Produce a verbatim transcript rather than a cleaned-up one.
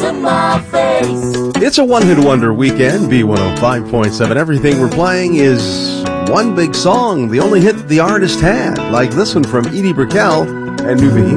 to my face. It's a one-hit wonder weekend, B one oh five point seven. Everything we're playing is one big song, the only hit the artist had, like this one from Edie Brickell and New Behemoth.